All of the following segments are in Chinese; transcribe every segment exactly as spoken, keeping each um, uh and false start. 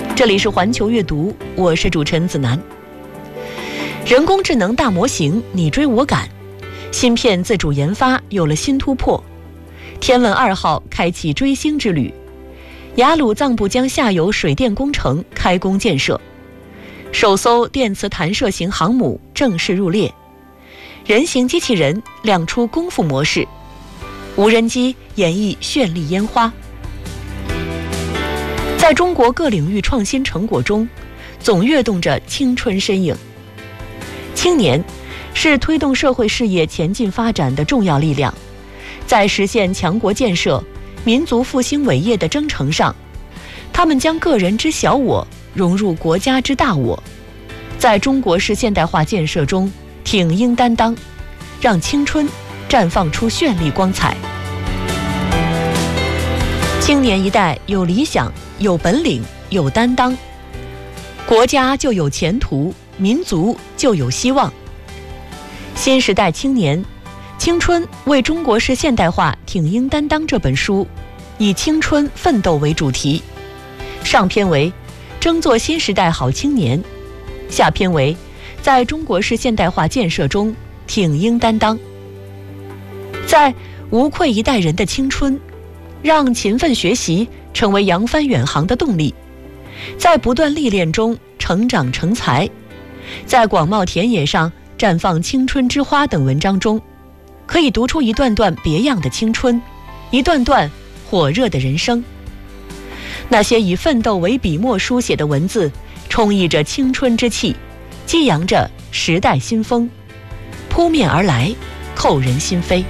这里是环球阅读，我是主持人子楠。人工智能大模型你追我赶，芯片自主研发有了新突破。天问二号开启追星之旅，雅鲁藏布江下游水电工程开工建设，首艘电磁弹射型航母正式入列，人形机器人亮出功夫模式，无人机演绎绚丽烟花。在中国各领域创新成果中，总跃动着青春身影。青年是推动社会事业前进发展的重要力量，在实现强国建设、民族复兴伟业的征程上，他们将个人之小我融入国家之大我，在中国式现代化建设中挺膺担当，让青春绽放出绚丽光彩。青年一代有理想、有本领、有担当，国家就有前途，民族就有希望。新时代青年，青春为中国式现代化挺膺担当这本书，以青春奋斗为主题。上篇为争做新时代好青年，下篇为在中国式现代化建设中挺膺担当。在无愧一代人的青春，让勤奋学习成为扬帆远航的动力，在不断历练中成长成才，在广袤田野上绽放青春之花等文章中，可以读出一段段别样的青春，一段段火热的人生。那些以奋斗为笔墨书写的文字，充溢着青春之气，激扬着时代新风，扑面而来，扣人心扉。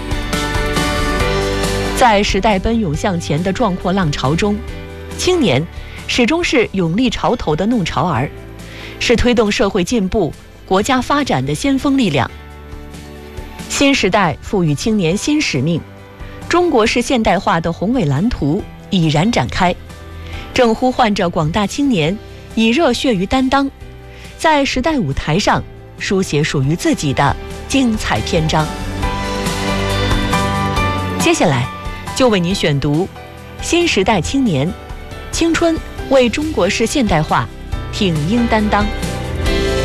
在时代奔涌向前的壮阔浪潮中，青年始终是勇立潮头的弄潮儿，是推动社会进步、国家发展的先锋力量。新时代赋予青年新使命，中国式现代化的宏伟蓝图已然展开，正呼唤着广大青年以热血于担当，在时代舞台上书写属于自己的精彩篇章。接下来就为您选读新时代青年，青春为中国式现代化挺膺担当。